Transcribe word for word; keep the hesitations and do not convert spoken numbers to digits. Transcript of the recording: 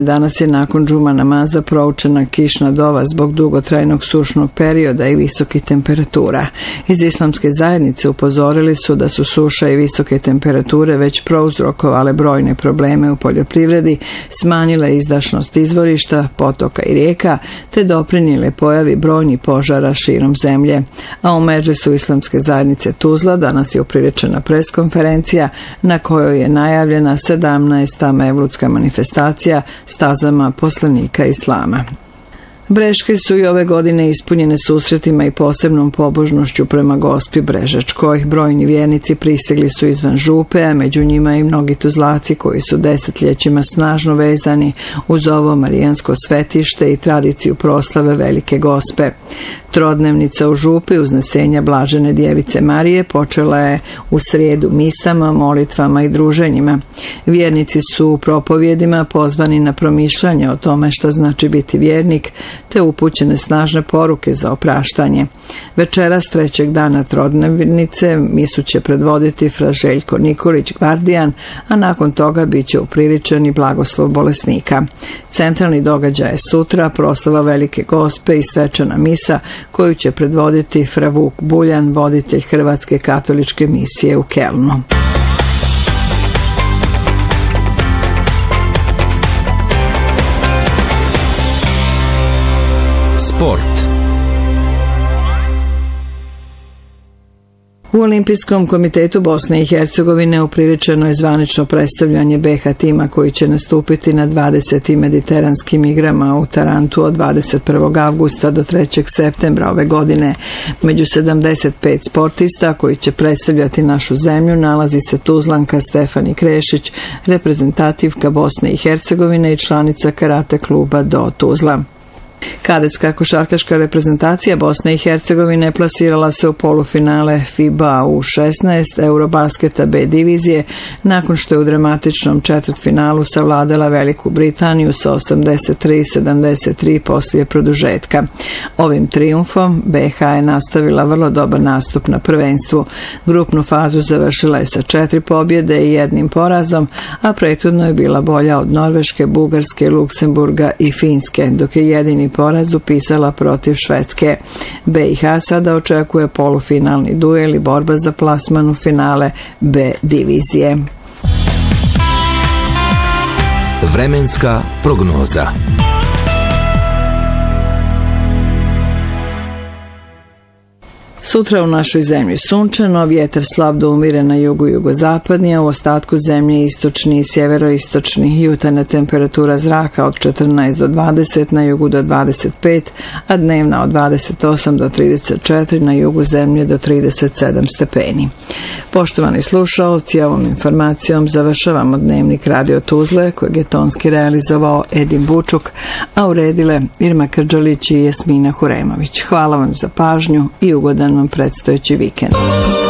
Danas je nakon džuma namaza proučena kišna dova zbog dugotrajnog sušnog perioda i visokih temperatura. Iz islamske zajednice upozorili su da su suša i visoke temperature već prouzrokovale brojne probleme u poljoprivredi, smanjile izdašnost izvorišta, potoka i rijeka, te doprinijele pojavi brojnih požara širom zemlje. A u Medžlisu islamske zajednice Tuzla danas je upriličena preskonferencija na kojoj je najavljena sedamnaesta mevludska manifestacija stazama poslanika Islama. Breške su i ove godine ispunjene susretima i posebnom pobožnošću prema Gospi Brežačkoj. Brojni vjernici prisegli su izvan župe, a među njima i mnogi tuzlaci koji su desetljećima snažno vezani uz ovo marijansko svetište i tradiciju proslave Velike Gospe. Trodnevnica u župi uznesenja Blažene djevice Marije počela je u srijedu misama, molitvama i druženjima. Vjernici su u propovjedima pozvani na promišljanje o tome šta znači biti vjernik, te upućene snažne poruke za opraštanje. Večeras trećeg dana Trodnevnice misu će predvoditi fra Željko Nikolić Gvardijan, a nakon toga bit će upriličen i blagoslov bolesnika. Centralni događaj je sutra, proslava Velike Gospe i svečana misa koju će predvoditi fra Vuk Buljan, voditelj Hrvatske katoličke misije u Kelnu. Sport. U Olimpijskom komitetu Bosne i Hercegovine upriličeno je zvanično predstavljanje B H tima koji će nastupiti na dvadesetim mediteranskim igrama u Tarantu od dvadeset prvog avgusta do trećeg septembra ove godine. Među sedamdeset pet sportista koji će predstavljati našu zemlju nalazi se Tuzlanka Stefani Krešić, reprezentativka Bosne i Hercegovine i članica karate kluba do Tuzla. Kadetska košarkaška reprezentacija Bosne i Hercegovine plasirala se u polufinale FIBA U šesnaest Eurobasketa B divizije nakon što je u dramatičnom četvrtfinalu savladala Veliku Britaniju sa osamdeset tri sedamdeset tri poslije produžetka. Ovim trijumfom B H je nastavila vrlo dobar nastup na prvenstvu. Grupnu fazu završila je sa četiri pobjede i jednim porazom, a prethodno je bila bolja od Norveške, Bugarske, Luksemburga i Finske, dok je jedini poraz upisala protiv Švedske. B i H sada očekuje polufinalni duel i borba za plasman u finale B divizije. Vremenska prognoza. Sutra u našoj zemlji sunčano, vjetar slab do umiren na jugu i jugozapadnije, u ostatku zemlje istočni i sjeveroistočni, jutarnja temperatura zraka od četrnaest do dvadeset, na jugu do dvadeset pet, a dnevna od dvadeset osam do trideset četiri, na jugu zemlje do trideset sedam stepeni. Poštovani slušaoci, ovom informacijom završavamo dnevnik Radio Tuzle, kojeg je tonski realizovao Edin Bučuk, a uredile Irma Krđalić i Jasmina Huremović. Hvala vam za pažnju i ugodan vam predstojeći vikend.